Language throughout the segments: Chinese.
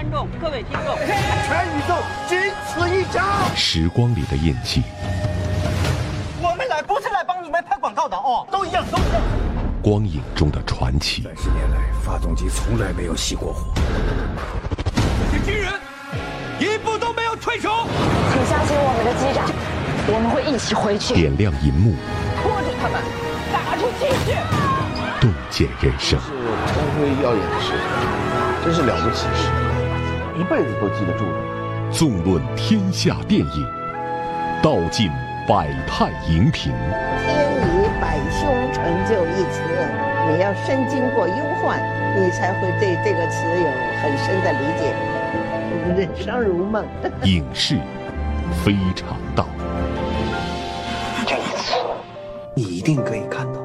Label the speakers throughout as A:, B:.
A: 观众、各位听众，
B: 全宇宙仅此一家。
C: 时光里的印记，
B: 我们来不是来帮你们拍广告的哦，都一样，都一样。
C: 光影中的传奇。
D: 30年来，发动机从来没有熄过火。
B: 这些军人一步都没有退手。
E: 请相信我们的机长，我们会一起回去。
C: 点亮银幕，
A: 拖着他们打出气势，
C: 洞见人生。
F: 是光辉耀眼的事，真是了不起事，一辈子都记得住的。
C: 纵论天下电影，道尽百态荧屏。
G: 天理百凶成就一词，你要身经过忧患，你才会对这个词有很深的理解。人生如梦。
C: 影视非常道。
G: 这一次，
D: 你一定可以看到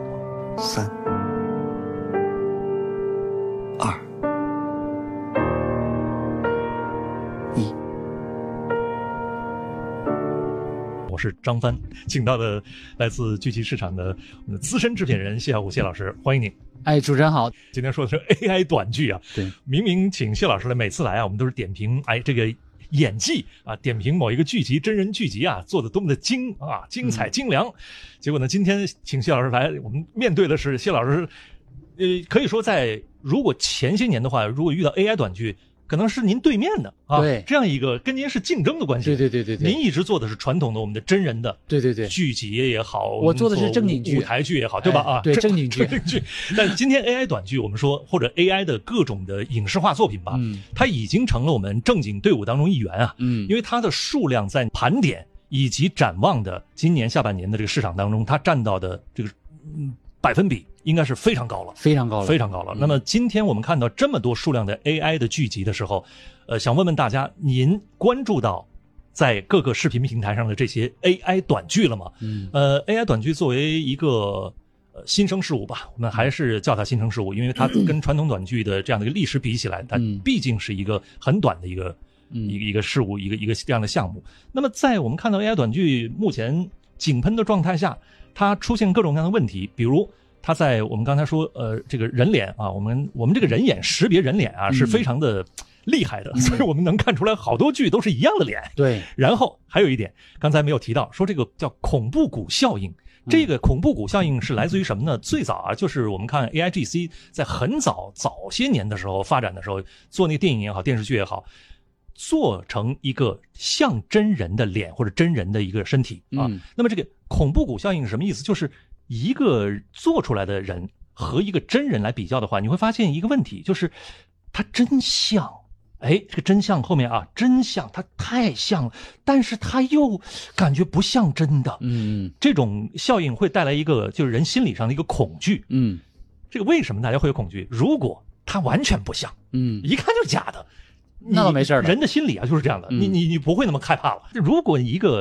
D: 3、2、1。
H: 我是张帆，请到的来自聚集市场的我们的资深制片人谢小虎谢老师，欢迎你。
I: 哎，主持人好。
H: 今天说的是 AI 短剧啊，
I: 对，
H: 明明请谢老师来，每次来啊，我们都是点评这个演技啊，点评某一个剧集真人剧集啊，做的多么的精彩精良。结果呢，今天请谢老师来，我们面对的是谢老师，可以说在如果前些年的话，如果遇到 AI 短剧，可能是您对面的啊，
I: 对，
H: 这样一个跟您是竞争的关系。
I: 对。
H: 您一直做的是传统的我们的真人的，
I: 对
H: 剧集也好，
I: 我做的是正经剧、
H: 舞台剧也好，对吧？
I: 对，正经剧。
H: 但今天 AI 短剧，我们说或者 AI 的各种的影视化作品吧，它已经成了我们正经队伍当中一员啊。因为它的数量在盘点以及展望的今年下半年的这个市场当中，它占到的这个百分比应该是非常高了，非常高了。那么今天我们看到这么多数量的 AI 的剧集的时候，想问问大家，您关注到在各个视频平台上的这些 AI 短剧了吗？AI 短剧作为一个新生事物吧，我们还是叫它新生事物，因为它跟传统短剧的这样的一个历史比起来，它毕竟是一个很短的一个事物，一个这样的项目。那么在我们看到 AI 短剧目前井喷的状态下，它出现各种各样的问题，比如它在我们刚才说这个人脸啊，我们这个人眼识别人脸啊是非常的厉害的，所以我们能看出来好多剧都是一样的脸。
I: 对，
H: 然后还有一点刚才没有提到，说这个叫恐怖谷效应。这个恐怖谷效应是来自于什么呢？最早啊，就是我们看 AIGC 在很早些年的时候发展的时候，做那个电影也好，电视剧也好，做成一个像真人的脸或者真人的一个身体啊。那么这个恐怖谷效应是什么意思？就是一个做出来的人和一个真人来比较的话，你会发现一个问题，就是他真像。这个真相后面啊，真相它太像了，但是它又感觉不像真的。这种效应会带来一个就是人心理上的一个恐惧。这个为什么大家会有恐惧？如果它完全不像，一看就是假的，
I: 那倒没事的。
H: 人的心理啊就是这样的，你不会那么害怕了。如果一个